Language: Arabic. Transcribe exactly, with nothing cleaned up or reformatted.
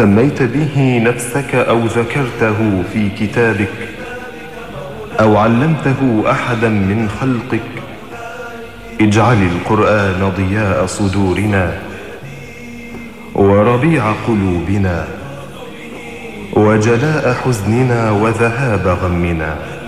سميت به نفسك أو ذكرته في كتابك أو علمته أحدا من خلقك، اجعل القرآن ضياء صدورنا وربيع قلوبنا وجلاء حزننا وذهاب غمنا.